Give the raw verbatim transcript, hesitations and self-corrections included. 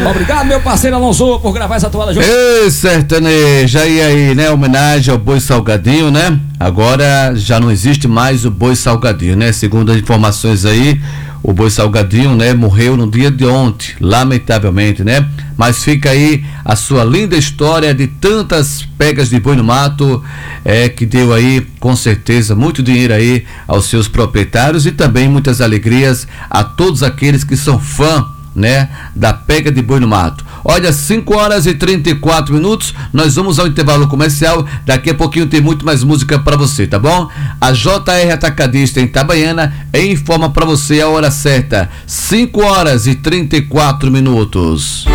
Obrigado, meu parceiro Alonso, por gravar essa toada junto. Ei, sertaneja, e aí, né? Homenagem ao Boi Salgadinho, né? Agora já não existe mais o Boi Salgadinho, né? Segundo as informações aí, o Boi Salgadinho, né, morreu no dia de ontem, lamentavelmente, né? Mas fica aí a sua linda história de tantas pegas de boi no mato, é, que deu aí, com certeza, muito dinheiro aí aos seus proprietários e também muitas alegrias a todos aqueles que são fã, né, da pega de boi no mato. Olha, cinco horas e trinta e quatro minutos, nós vamos ao intervalo comercial, daqui a pouquinho tem muito mais música para você, tá bom? A J R Atacadista em Itabaiana informa para você a hora certa, cinco horas e trinta e quatro minutos.